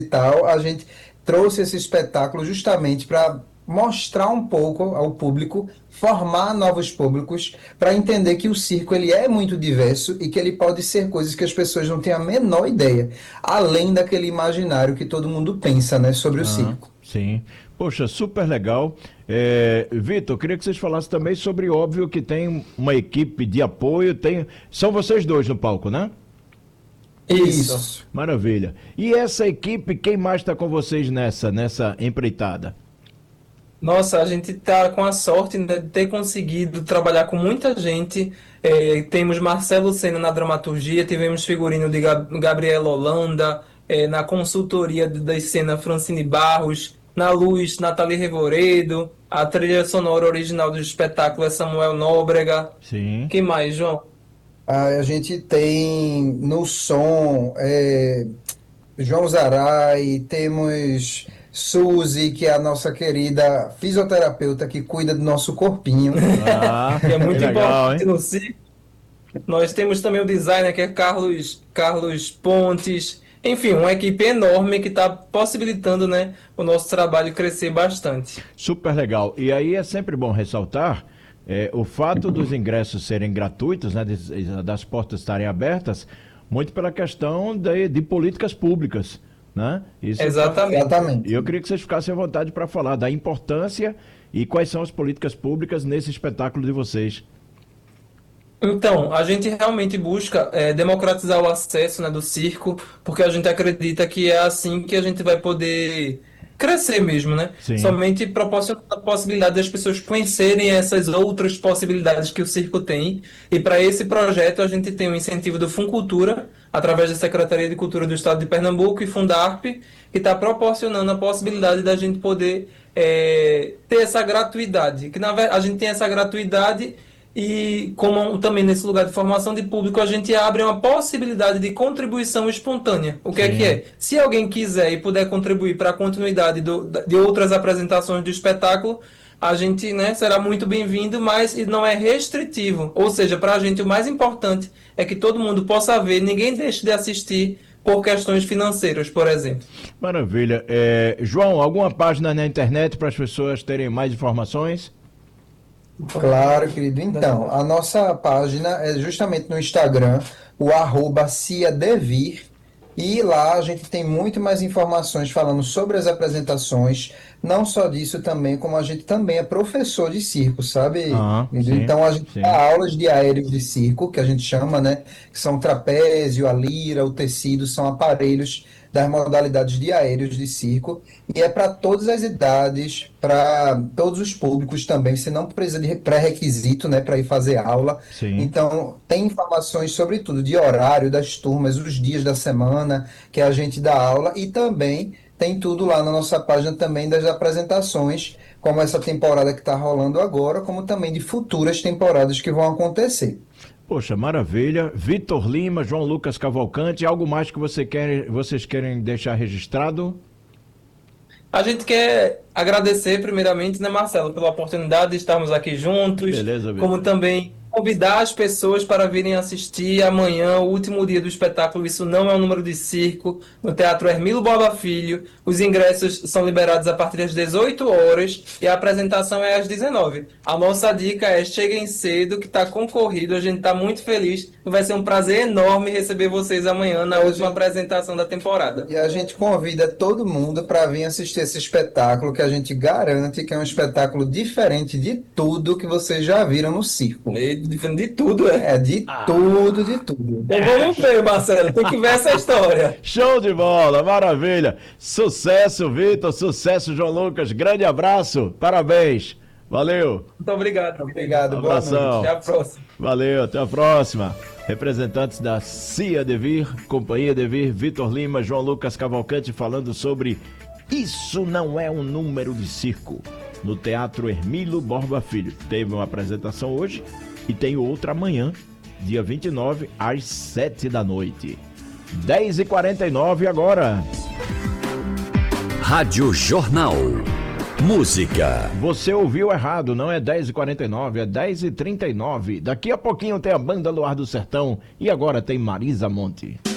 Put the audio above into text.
tal, a gente trouxe esse espetáculo justamente para mostrar um pouco ao público, formar novos públicos, para entender que o circo ele é muito diverso e que ele pode ser coisas que as pessoas não têm a menor ideia, além daquele imaginário que todo mundo pensa, né, sobre o Aham, circo. sim. Poxa, super legal. Vitor, queria que vocês falassem também sobre, óbvio, que tem uma equipe de apoio, são vocês dois no palco, né? Isso. Isso. Maravilha. E essa equipe, quem mais está com vocês nessa empreitada? Nossa, a gente tá com a sorte, né, de ter conseguido trabalhar com muita gente. Temos Marcelo Sena na dramaturgia, tivemos figurino de Gabriela Holanda, na consultoria da cena Francine Barros, na luz Nathalie Revoredo, a trilha sonora original do espetáculo é Samuel Nóbrega. Sim. Que mais, João? A gente tem no som João Zarai, temos Suzy, que é a nossa querida fisioterapeuta que cuida do nosso corpinho. Ah, Que é que muito legal, importante hein? no circo. Nós temos também o designer, que é Carlos Pontes. Enfim, uma equipe enorme que está possibilitando, né, o nosso trabalho crescer bastante. Super legal. E aí é sempre bom ressaltar o fato dos ingressos serem gratuitos, né, das portas estarem abertas, muito pela questão de políticas públicas, né? Isso, Exatamente. Exatamente. e eu queria que vocês ficassem à vontade para falar da importância e quais são as políticas públicas nesse espetáculo de vocês. Então, a gente realmente busca democratizar o acesso, né, do circo, porque a gente acredita que é assim que a gente vai poder crescer mesmo, né? Sim, Somente proporcionando a possibilidade das pessoas conhecerem essas outras possibilidades que o circo tem. E para esse projeto a gente tem o incentivo do Funcultura, através da Secretaria de Cultura do Estado de Pernambuco e Fundarp, que está proporcionando a possibilidade da gente poder ter essa gratuidade. Que na verdade a gente tem essa gratuidade e como também nesse lugar de formação de público, a gente abre uma possibilidade de contribuição espontânea. O que é que sim. é? Se alguém quiser e puder contribuir para a continuidade de outras apresentações do espetáculo, a gente, né, será muito bem-vindo, mas não é restritivo. Ou seja, para a gente o mais importante é que todo mundo possa ver, ninguém deixe de assistir por questões financeiras, por exemplo. Maravilha. João, alguma página na internet para as pessoas terem mais informações? Claro, querido. Então, a nossa página é justamente no Instagram, o @ciadevir, e lá a gente tem muito mais informações falando sobre as apresentações, não só disso também, como a gente também é professor de circo, sabe? Ah, Querido? sim, Então a gente sim. dá aulas de aéreos de circo, que a gente chama, né? Que são o trapézio, a lira, o tecido, são aparelhos das modalidades de aéreos de circo. E é para todas as idades, para todos os públicos também. Você não precisa de pré-requisito, né, para ir fazer aula. Sim. Então, tem informações sobre tudo, de horário das turmas, os dias da semana que a gente dá aula e também tem tudo lá na nossa página também das apresentações, como essa temporada que está rolando agora, como também de futuras temporadas que vão acontecer. Poxa, maravilha. Vitor Lima, João Lucas Cavalcante, algo mais que vocês querem deixar registrado? A gente quer agradecer primeiramente, né, Marcelo, pela oportunidade de estarmos aqui juntos, Beleza, Vitor. como também convidar as pessoas para virem assistir amanhã, o último dia do espetáculo. Isso não é um número de circo, no Teatro Hermílio Borba Filho. Os ingressos são liberados a partir das 18 horas e a apresentação é às 19. A nossa dica é cheguem cedo, que está concorrido. A gente está muito feliz. Vai ser um prazer enorme receber vocês amanhã na última apresentação da temporada. E a gente convida todo mundo para vir assistir esse espetáculo, que a gente garante que é um espetáculo diferente de tudo que vocês já viram no circo. De tudo, é. É de tudo, de tudo. Então vamos ver, Marcelo. Tem que ver essa história. Show de bola, maravilha. Sucesso, Vitor, sucesso, João Lucas. Grande abraço, parabéns. Valeu. Muito obrigado. Obrigado, boa Abração. noite. Até a próxima. Valeu, até a próxima. Representantes da CIA Devir, Companhia Devir, Vitor Lima, João Lucas Cavalcante falando sobre Isso Não É um Número de Circo, no Teatro Hermílio Borba Filho. Teve uma apresentação hoje e tem outra amanhã, dia 29, às 7 da noite. 10h49 agora. Rádio Jornal. Música. Você ouviu errado, não é 10h49, é 10h39. Daqui a pouquinho tem a Banda Luar do Sertão e agora tem Marisa Monte.